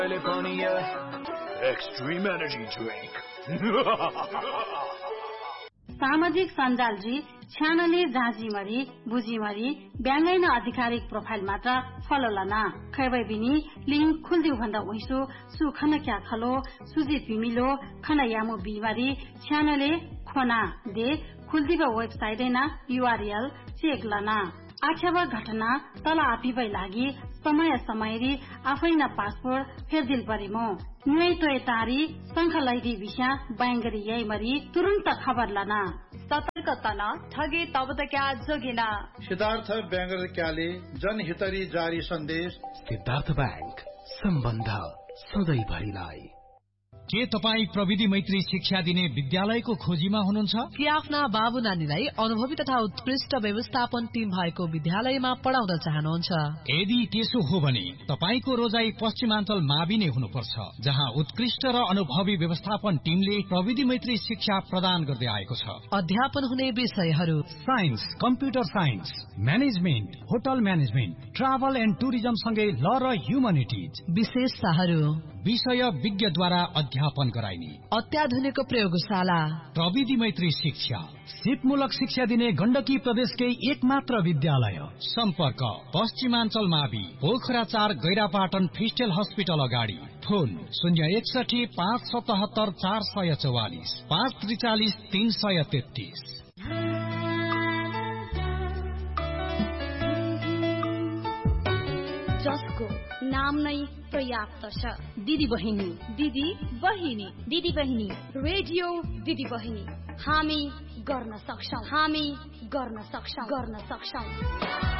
California Extreme Energy Drink. सामाजिक सञ्जालजी छ्यानले जाँचीमरी बुझीमरी ब्याङ्गैन आधिकारिक profile मात्र फलो लना खैबै बिनी लिंक खुल्दिउ भन्दा उइसो सुखन क्या खलो सुजित बिमिलो खना यामो बिमारी छ्यानले खोना दे खुल्दिबा वेबसाइट ऐना URL चेक लना आख्यावा घटना तल आपिबै लागि समय समयरी आफैना पासपोर्ट फेरदिल परिमो न्याय तोय तारी संखलैदी विषय बैंगरी यही मरी तुरंत खबर लना सतर्क तना ठगे तबतक्या जोगिना सिद्धार्थ बैंगर क्याले जनहितरी जारी सन्देश सिद्धार्थ बैंक सम्बन्ध सधैँ भरिलाई। के तपाई प्रविधि मैत्री शिक्षा दिने विद्यालयको खोजीमा हुनुहुन्छ कि आफ्ना बाबु नानीलाई अनुभवी तथा उत्कृष्ट व्यवस्थापन टिम भएको विद्यालयमा पढाउन चाहनुहुन्छ? यदि त्यसो हो भने तपाईको रोजाई पश्चिमाञ्चल मावि नै हुनुपर्छ, जहाँ उत्कृष्ट र अनुभवी व्यवस्थापन टिमले प्रविधि मैत्री शिक्षा प्रदान गर्दै आएको छ। अध्यापन हुने विषयहरू science, computer science, management, hotel management, travel and tourism सँगै ल र ह्युमनिटिज। विशेषताहरू विषय विज्ञद्वारा अध्यापन गराइने अत्याधुनिक प्रयोगशाला, प्रविधि मैत्री शिक्षा, सिपमूलक शिक्षा दिने गण्डकी प्रदेशकै एकमात्र विद्यालय। सम्पर्क पश्चिमाञ्चल मावि पोखरा 4 गैरापाटन फिस्टेल हस्पिटल अगाडि। फोन 061 577 444 543 333। जसको नाम नै पर्याप्त छ। दिदी बहिनी, दिदी बहिनी, दिदी बहिनी, रेडियो दिदी बहिनी। हामी गर्न सक्छौं, हामी गर्न सक्छौं, गर्न सक्छौं।